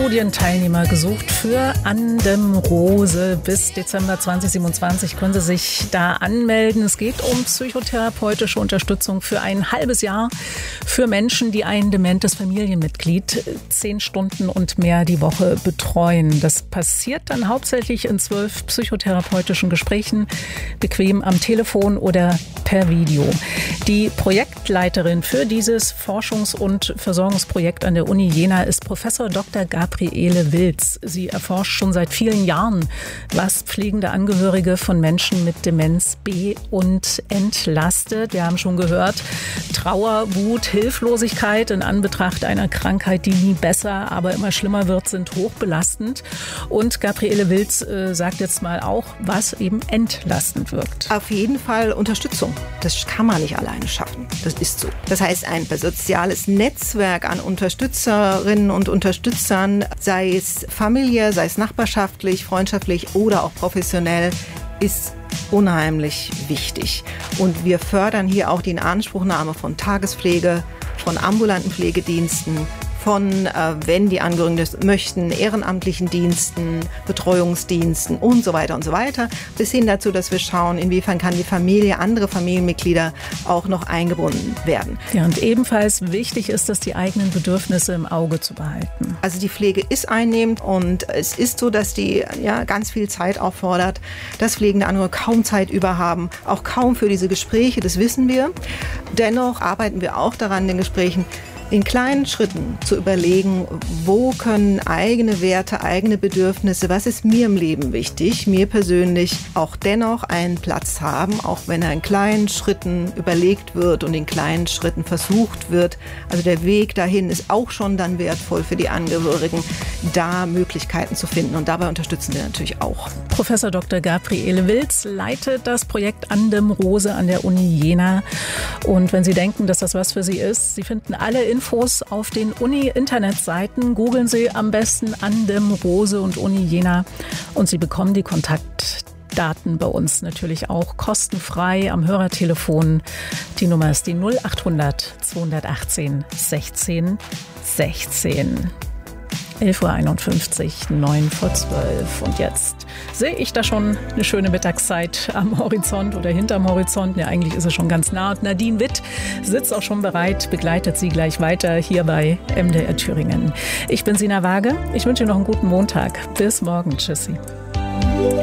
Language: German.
Studienteilnehmer gesucht für Andem-Rose. Bis Dezember 2027 können Sie sich da anmelden. Es geht um psychotherapeutische Unterstützung für ein halbes Jahr für Menschen, die ein dementes Familienmitglied 10 Stunden und mehr die Woche betreuen. Das passiert dann hauptsächlich in 12 psychotherapeutischen Gesprächen, bequem am Telefon oder per Video. Die Projektleiterin für dieses Forschungs- und Versorgungsprojekt an der Uni Jena ist Professor Dr. Gabriele Wilz. Sie erforscht schon seit vielen Jahren, was pflegende Angehörige von Menschen mit Demenz be- und entlastet. Wir haben schon gehört, Trauer, Wut, Hilflosigkeit in Anbetracht einer Krankheit, die nie besser, aber immer schlimmer wird, sind hochbelastend. Und Gabriele Wilz sagt jetzt mal auch, was eben entlastend wirkt. Auf jeden Fall Unterstützung. Das kann man nicht alleine schaffen. Das ist so. Das heißt, ein soziales Netzwerk an Unterstützerinnen und Unterstützern, sei es familiär, sei es nachbarschaftlich, freundschaftlich oder auch professionell, ist unheimlich wichtig. Und wir fördern hier auch die Inanspruchnahme von Tagespflege, von ambulanten Pflegediensten, von, wenn die Angehörigen das möchten, ehrenamtlichen Diensten, Betreuungsdiensten und so weiter, bis hin dazu, dass wir schauen, inwiefern kann die Familie, andere Familienmitglieder auch noch eingebunden werden. Ja, und ebenfalls wichtig ist es, die eigenen Bedürfnisse im Auge zu behalten. Also die Pflege ist einnehmend und es ist so, dass die ganz viel Zeit auffordert, dass pflegende Angehörige kaum Zeit über haben, auch kaum für diese Gespräche, das wissen wir. Dennoch arbeiten wir auch daran, in den Gesprächen in kleinen Schritten zu überlegen, wo können eigene Werte, eigene Bedürfnisse, was ist mir im Leben wichtig, mir persönlich auch dennoch einen Platz haben, auch wenn er in kleinen Schritten überlegt wird und in kleinen Schritten versucht wird. Also der Weg dahin ist auch schon dann wertvoll für die Angehörigen, da Möglichkeiten zu finden. Und dabei unterstützen wir natürlich auch. Professor Dr. Gabriele Wilz leitet das Projekt Andem-Rose an der Uni Jena. Und wenn Sie denken, dass das was für Sie ist, Sie finden alle Infos auf den Uni-Internetseiten. Googeln Sie am besten Andem-Rose und Uni Jena und Sie bekommen die Kontaktdaten bei uns natürlich auch kostenfrei am Hörertelefon. Die Nummer ist die 0800 218 16 16. 11.51 Uhr, 9 vor 12. Und jetzt sehe ich da schon eine schöne Mittagszeit am Horizont oder hinterm Horizont. Ja, eigentlich ist es schon ganz nah. Und Nadine Witt sitzt auch schon bereit, begleitet Sie gleich weiter hier bei MDR Thüringen. Ich bin Sina Waage. Ich wünsche Ihnen noch einen guten Montag. Bis morgen. Tschüssi.